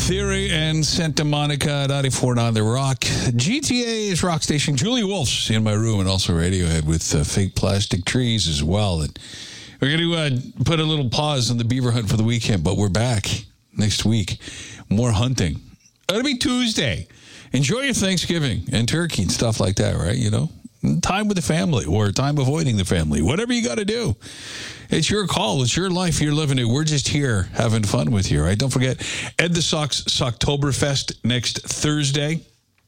Theory and Santa Monica, 94.9 The Rock. GTA's rock station. Julie Wolf's in my room, and also Radiohead with Fake Plastic Trees as well. And we're going to put a little pause on the beaver hunt for the weekend, but we're back next week. More hunting. It'll be Tuesday. Enjoy your Thanksgiving and turkey and stuff like that, right? You know, time with the family or time avoiding the family. Whatever you got to do. It's your call. It's your life. You're living it. We're just here having fun with you, right? Don't forget, Ed the Sock's Socktoberfest next Thursday.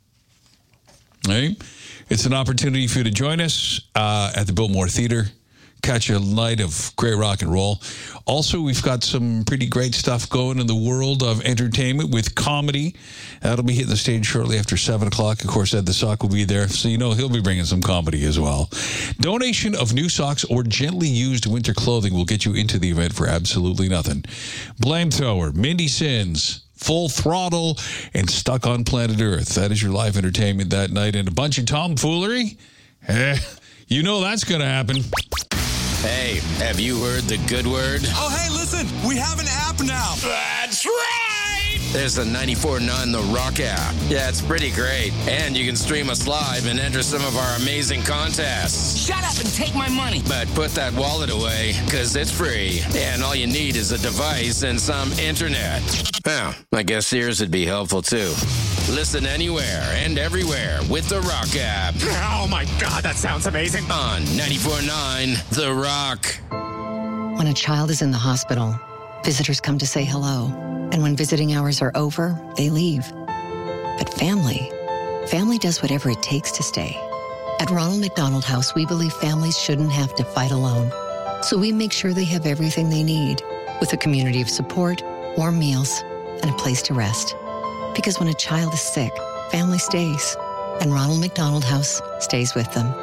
Right? It's an opportunity for you to join us at the Biltmore Theater. Catch a night of great rock and roll. Also, we've got some pretty great stuff going in the world of entertainment with comedy. That'll be hitting the stage shortly after 7 o'clock. Of course, Ed the Sock will be there, so you know he'll be bringing some comedy as well. Donation of new socks or gently used winter clothing will get you into the event for absolutely nothing. Flamethrower, Mindy Sins, Full Throttle, and Stuck on Planet Earth. That is your live entertainment that night. And a bunch of tomfoolery? You know that's going to happen. Hey, have you heard the good word? Oh, hey, listen, we have an app now. That's right! There's the 94.9 The Rock app. Yeah, it's pretty great. And you can stream us live and enter some of our amazing contests. Shut up and take my money. But put that wallet away, because it's free. And all you need is a device and some internet. Well, I guess Sears would be helpful, too. Listen anywhere and everywhere with The Rock app. Oh, my God, that sounds amazing. On 94.9 The Rock. When a child is in the hospital, visitors come to say hello. And when visiting hours are over, they leave. But family does whatever it takes to stay. At Ronald McDonald House, we believe families shouldn't have to fight alone. So we make sure they have everything they need, with a community of support, warm meals, and a place to rest. Because when a child is sick, family stays, and Ronald McDonald House stays with them.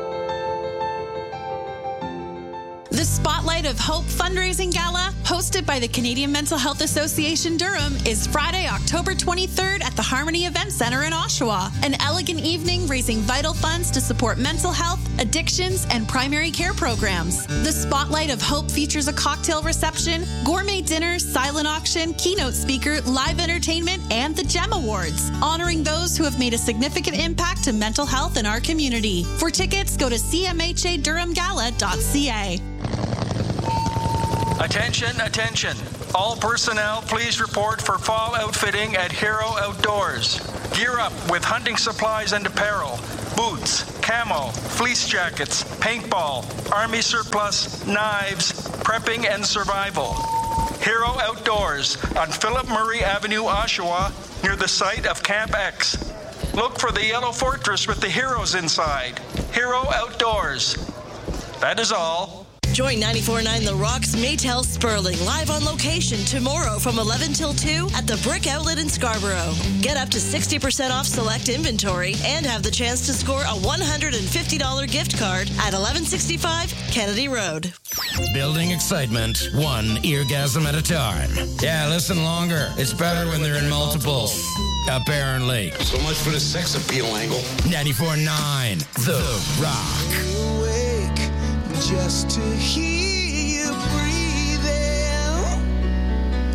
The Spotlight of Hope Fundraising Gala, hosted by the Canadian Mental Health Association Durham, is Friday, October 23rd at the Harmony Event Center in Oshawa. An elegant evening raising vital funds to support mental health, addictions, and primary care programs. The Spotlight of Hope features a cocktail reception, gourmet dinner, silent auction, keynote speaker, live entertainment, and the GEM Awards, honoring those who have made a significant impact to mental health in our community. For tickets, go to cmhadurhamgala.ca. Attention, attention. All personnel, please report for fall outfitting at Hero Outdoors. Gear up with hunting supplies and apparel, boots, camo, fleece jackets, paintball, army surplus, knives, prepping and survival. Hero Outdoors on Philip Murray Avenue, Oshawa, near the site of Camp X. Look for the yellow fortress with the heroes inside. Hero Outdoors. That is all. Join 94.9 The Rock's Maytel Sperling live on location tomorrow from 11 till 2 at the Brick Outlet in Scarborough. Get up to 60% off select inventory and have the chance to score a $150 gift card at 1165 Kennedy Road. Building excitement, one eargasm at a time. Yeah, listen longer. It's better when they're in multiples. Apparently. So much for the sex appeal angle. 94.9 The Rock. Just to hear